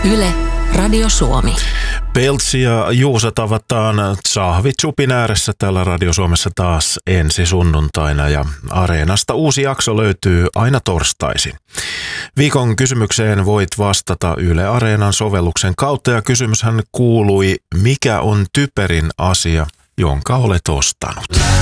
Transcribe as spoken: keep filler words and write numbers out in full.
Yle, Radio Suomi. Peltsi ja Juusa tavataan Sahvitsupin ääressä täällä Radio Suomessa taas ensi sunnuntaina ja Areenasta uusi jakso löytyy aina torstaisin. Viikon kysymykseen voit vastata Yle Areenan sovelluksen kautta ja kysymyshän kuului, mikä on typerin asia, jonka olet ostanut?